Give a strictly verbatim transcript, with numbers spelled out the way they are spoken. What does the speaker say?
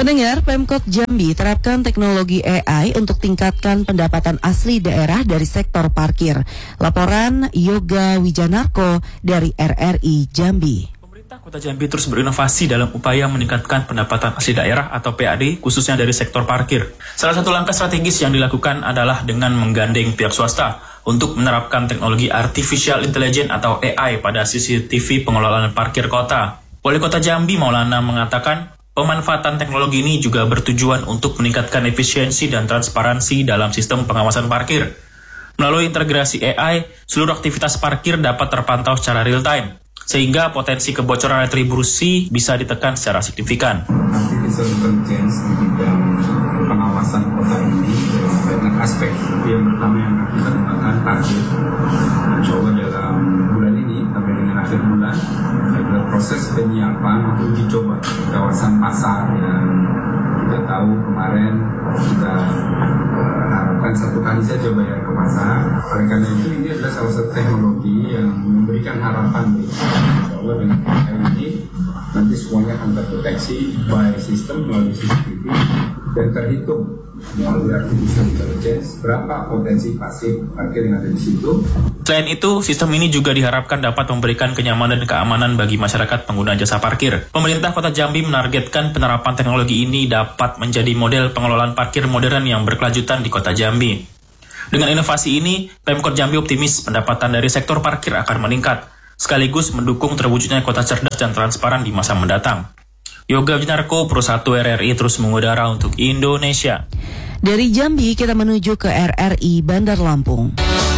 Pendengar, Pemkot Jambi terapkan teknologi A I untuk tingkatkan pendapatan asli daerah dari sektor parkir. Laporan Yoga Wijanarko dari R R I Jambi. Pemerintah Kota Jambi terus berinovasi dalam upaya meningkatkan pendapatan asli daerah atau P A D khususnya dari sektor parkir. Salah satu langkah strategis yang dilakukan adalah dengan menggandeng pihak swasta untuk menerapkan teknologi Artificial Intelligence atau A I pada C C T V pengelolaan parkir kota. Wali Kota Jambi Maulana mengatakan, pemanfaatan teknologi ini juga bertujuan untuk meningkatkan efisiensi dan transparansi dalam sistem pengawasan parkir. Melalui integrasi A I, seluruh aktivitas parkir dapat terpantau secara real-time, sehingga potensi kebocoran retribusi bisa ditekan secara signifikan. Artificial intelligence di bidang pengawasan kota ini banyak aspek. Yang pertama yang akan kita gunakan parkir. Coba dalam bulan ini sampai dengan akhir bulan ada proses penyiapan untuk dicoba di kawasan pasar yang kita tahu kemarin kita uh, harapkan satu kali saja bayar ke pasar. Oleh karena itu ini adalah salah satu teknologi yang memberikan harapan bagi insya Allah dengan ini nanti semuanya akan terdeteksi by sistem melalui C C T V dan terhitung melalui artificial intelligence berapa potensi pasif parkir yang ada di situ. Selain itu, sistem ini juga diharapkan dapat memberikan kenyamanan dan keamanan bagi masyarakat pengguna jasa parkir. Pemerintah Kota Jambi menargetkan penerapan teknologi ini dapat menjadi model pengelolaan parkir modern yang berkelanjutan di Kota Jambi. Dengan inovasi ini, Pemkot Jambi optimis pendapatan dari sektor parkir akan meningkat, sekaligus mendukung terwujudnya kota cerdas dan transparan di masa mendatang. Yoga Wijanarko, Pro satu R R I terus mengudara untuk Indonesia. Dari Jambi kita menuju ke R R I Bandar Lampung.